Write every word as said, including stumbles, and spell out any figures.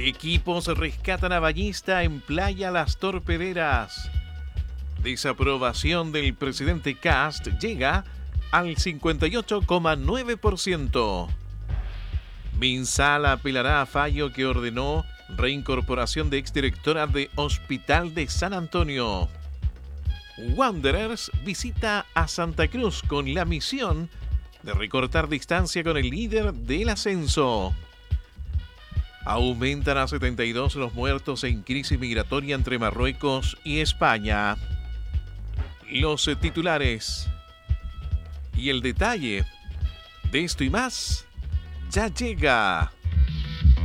Equipos rescatan a bañista en Playa Las Torpederas. Desaprobación del presidente Kast llega al cincuenta y ocho coma nueve por ciento. Minsal apelará a fallo que ordenó reincorporación de exdirectora de Hospital de San Antonio. Wanderers visita a Santa Cruz con la misión de recortar distancia con el líder del ascenso. Aumentan a setenta y dos los muertos en crisis migratoria entre Marruecos y España. Los titulares y el detalle de esto y más ya llega.